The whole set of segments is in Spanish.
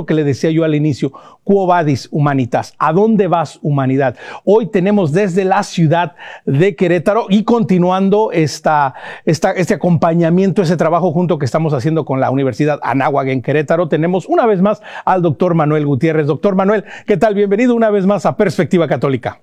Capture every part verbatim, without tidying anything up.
lo que le decía yo al inicio, Quo Vadis Humanitas, ¿a dónde vas, humanidad? Hoy tenemos desde la ciudad de Querétaro y continuando esta, esta, este acompañamiento, ese trabajo junto que estamos haciendo con la Universidad Anáhuac en Querétaro, tenemos una vez más al doctor Manuel Gutiérrez. Doctor Manuel, ¿qué tal? Bienvenido una vez más a Perspectiva Católica.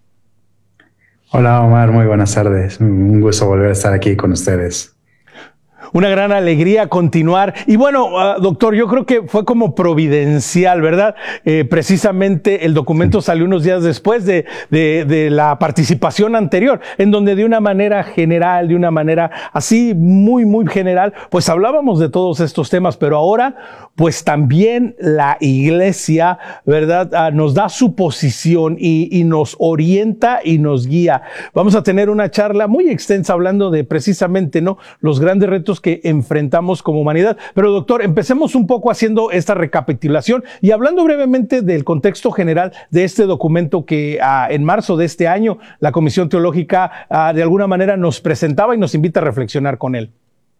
Hola Omar, muy buenas tardes. Un gusto volver a estar aquí con ustedes. Una gran alegría continuar. Y bueno, uh, doctor, yo creo que fue como providencial, ¿verdad? Eh, precisamente el documento salió unos días después de, de, de la participación anterior, en donde de una manera general, de una manera así muy, muy general, pues hablábamos de todos estos temas, pero ahora, pues también la Iglesia, ¿verdad? Uh, nos da su posición y, y nos orienta y nos guía. Vamos a tener una charla muy extensa hablando de precisamente, ¿no?, los grandes retos que enfrentamos como humanidad. Pero doctor, empecemos un poco haciendo esta recapitulación y hablando brevemente del contexto general de este documento que uh, en marzo de este año la Comisión Teológica uh, de alguna manera nos presentaba y nos invita a reflexionar con él.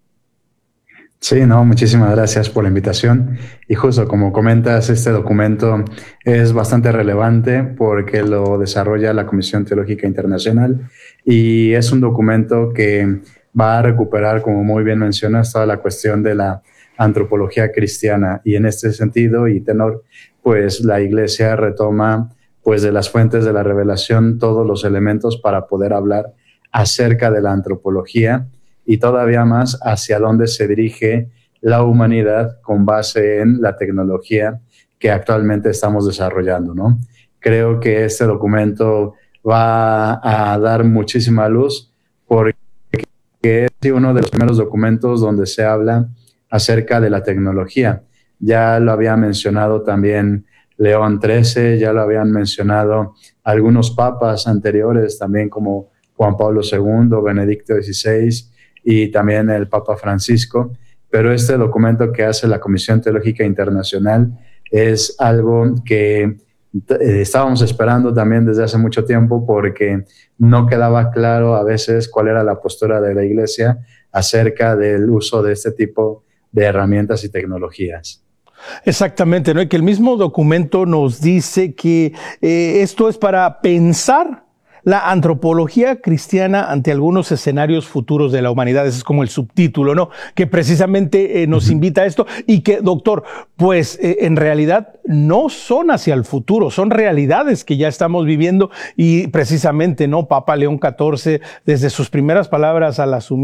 Sí, no, muchísimas gracias por la invitación. Y justo como comentas, este documento es bastante relevante porque lo desarrolla la Comisión Teológica Internacional y es un documento que va a recuperar, como muy bien mencionas, toda la cuestión de la antropología cristiana. Y en este sentido y tenor, pues la Iglesia retoma pues de las fuentes de la revelación todos los elementos para poder hablar acerca de la antropología y todavía más hacia dónde se dirige la humanidad con base en la tecnología que actualmente estamos desarrollando, ¿no? Creo que este documento va a dar muchísima luz porque que es uno de los primeros documentos donde se habla acerca de la tecnología. Ya lo había mencionado también León trece, ya lo habían mencionado algunos papas anteriores, también como Juan Pablo segundo, Benedicto dieciséis y también el Papa Francisco. Pero este documento que hace la Comisión Teológica Internacional es algo que estábamos esperando también desde hace mucho tiempo porque no quedaba claro a veces cuál era la postura de la Iglesia acerca del uso de este tipo de herramientas y tecnologías. Exactamente, ¿no? Y que el mismo documento nos dice que eh, esto es para pensar la antropología cristiana ante algunos escenarios futuros de la humanidad. Ese es como el subtítulo, ¿no?, que precisamente eh, nos invita a esto y que, doctor, pues eh, en realidad no son hacia el futuro, son realidades que ya estamos viviendo y precisamente, ¿no?, Papa León catorce, desde sus primeras palabras al asumir